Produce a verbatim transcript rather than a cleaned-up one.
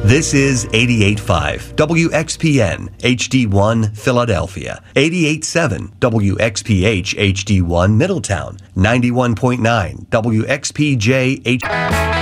This is eighty-eight point five W X P N H D one Philadelphia, eighty-eight point seven W X P H H D one Middletown, ninety-one point nine W X P J H...